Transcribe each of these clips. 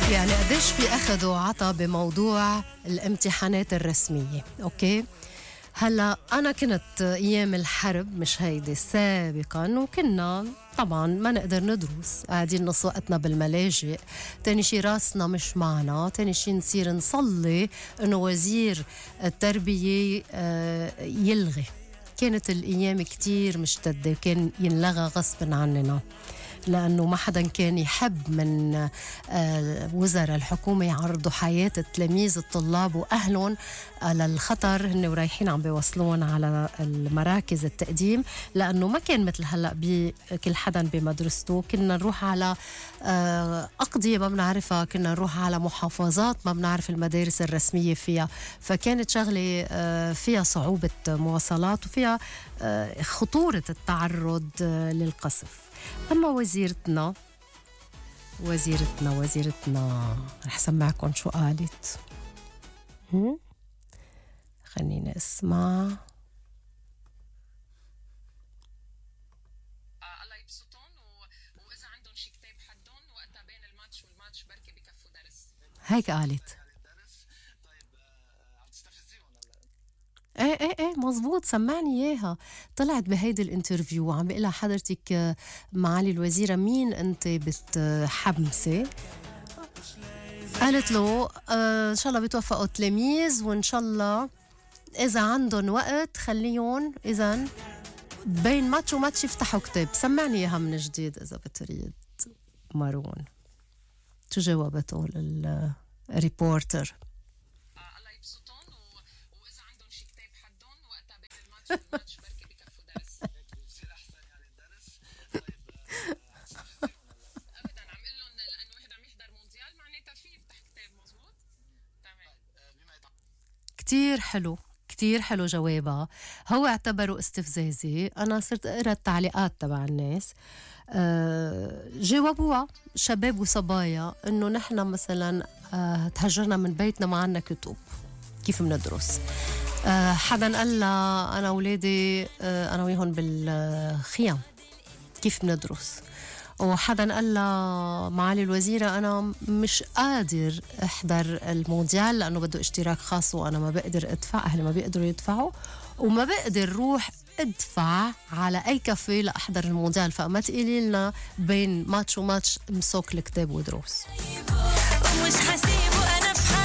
يعني قديش في أخذ وعطى بموضوع الامتحانات الرسمية. أوكي، هلا أنا كنت أيام الحرب مش هيدي سابقا، وكنا طبعا ما نقدر ندرس، قاعدين نص وقتنا بالملاجئ، تاني شي راسنا مش معنا، تاني شي نصير نصلي إنه وزير التربية يلغي. كانت الأيام كتير مشتدة، كان ينلغى غصبا عننا، لأنه ما حدا كان يحب من وزراء الحكومة يعرضوا حياة التلاميذ الطلاب وأهلهم على الخطر، هن ورايحين عم بيوصلون على المراكز التقديم، لأنه ما كان مثل هلأ كل حدا بمدرسته. كنا نروح على أقضية ما بنعرفها، كنا نروح على محافظات ما بنعرف المدارس الرسمية فيها، فكانت شغلة فيها صعوبة مواصلات وفيها خطورة التعرض للقصف. أما وزيرتنا رح سمعكم شو قالت. خلينا اسمع. الله يبسطهم، وإذا عندهم شي كتاب حدهم وقتها بين الماتش والماتش بركي بكفوا درس. هيك قالت. ايه مزبوط، سمعني اياها. طلعت بهيدي الانترفيو وعم بقلها حضرتك معالي الوزيرة مين انت بتحمسي؟ قالت له ان شاء الله بيتوفقوا التلاميذ، وان شاء الله اذا عندهم وقت خليهم اذا بين ماتش وماتش يفتحوا كتاب. سمعني اياها من جديد اذا بتريد مارون. شو جاوبته الريبورتر؟ الماتش بركي بكفوا درس. بصير احسن يعني الدرس. ابدا عم اقول لهم لانه واحد عم يحضر مونديال معناتها في يفتح كتاب. مزبوط تمام. كتير حلو جوابها. هو اعتبره استفزازي. انا صرت اقرا التعليقات تبع الناس. جاوبوها شباب وصبايا انه نحن مثلا تهجرنا من بيتنا ما عنا كتب، كيف بندرس؟ حدا قال لها أنا أولادي أنا وياهم بالخيام، كيف ندرس؟ وحدا قال لها معالي الوزيرة أنا مش قادر أحضر المونديال لأنه بده اشتراك خاص وأنا ما بقدر أدفع، أهلي ما بيقدروا يدفعوا، وما بقدر روح أدفع على أي كافيه لأحضر المونديال، فما تقولي لنا بين ماتش وماتش مسوك الكتاب ودروس. ومش حسيبه أنا في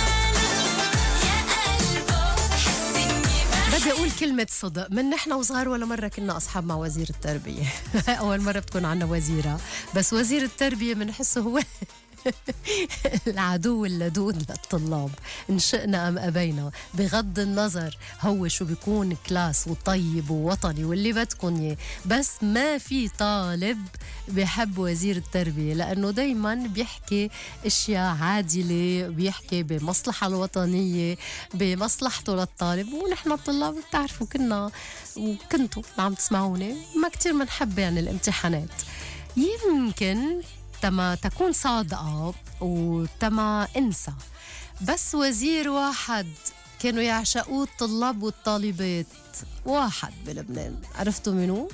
بدي أقول كلمة صدق. من نحن وصغار ولا مرة كنا أصحاب مع وزير التربية. أول مرة بتكون عنا وزيرة، بس وزير التربية منحسه هو العدو اللدود للطلاب، إن شئنا أم أبينا، بغض النظر هو شو بيكون كلاس وطيب ووطني واللي بدكن إياه، بس ما في طالب بيحب وزير التربية لأنه دايما بيحكي أشياء عادلة، بيحكي بمصلحة الوطنية، بمصلحته للطالب. ونحن الطلاب بتعرفوا كنا وكنتوا عم تسمعوني ما كتير منحب يعني الامتحانات. يمكن تما تكون صادقة وتما انسى، بس وزير واحد كانوا يعشقوه الطلاب والطالبات، واحد بلبنان، عرفتوا منو؟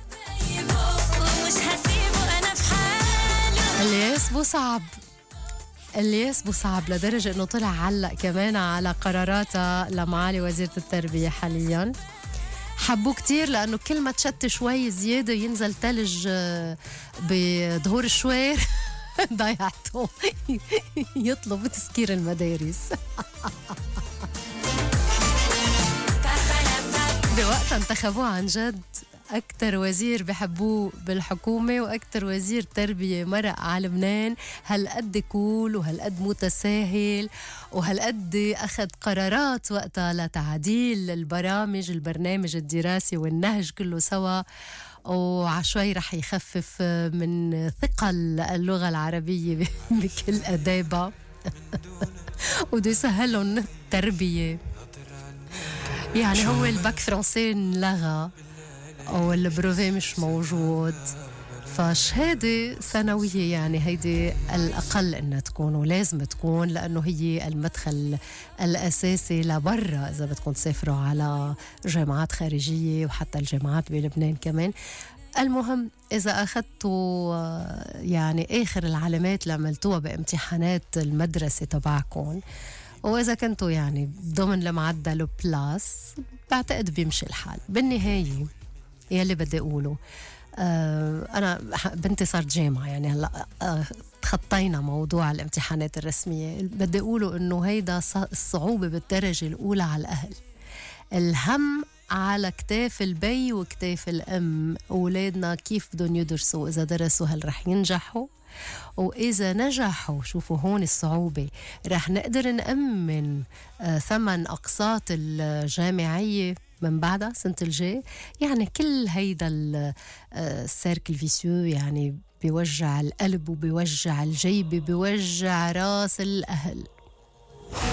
اللي يسبو صعب لدرجة انه طلع علق كمان على قراراتها لمعالي وزيرة التربية حاليا. حبوه كتير لأنه كل ما تشت شوي زيادة ينزل تلج بظهور الشوير ضيعته. يطلب تسكير المدارس. بوقتها انتخبوه عن جد أكتر وزير بحبوه بالحكومة وأكتر وزير تربية مرق على لبنان. هالقد كول وهالقد متساهل وهالقد أخذ قرارات وقتها لتعديل البرنامج الدراسي والنهج كله سوا، وعشوي رح يخفف من ثقل اللغة العربية بكل أدابها وده يسهلهم التربية. يعني هو الباك فرنسي انلغى والبروفي مش موجود، فشهادة ثانوية يعني هيدي الأقل إنها تكون ولازم تكون، لأنه هي المدخل الأساسي لبرا إذا بدكم تسافروا على جامعات خارجية وحتى الجامعات بلبنان كمان. المهم إذا أخذتوا يعني آخر العلامات اللي عملتوها بامتحانات المدرسة تبعكم، وإذا كنتوا يعني ضمن المعدل بلاس، بعتقد بيمشي الحال. بالنهاية يلي بدي أقوله، أنا بنتي صارت جامعة، يعني هلأ تخطينا موضوع الامتحانات الرسمية. بدي أقوله إنه هيدا الصعوبة بالدرجة الأولى على الأهل، الهم على كتاف البي وكتاف الأم. أولادنا كيف بدهم يدرسوا؟ إذا درسوا هل رح ينجحوا؟ وإذا نجحوا، شوفوا هون الصعوبة، رح نقدر نأمن ثمن أقساط الجامعية من بعدها سنة الجاي؟ يعني كل هيدا السيركل فيسيو يعني بيوجع القلب وبيوجع الجيب، بيوجع راس الأهل.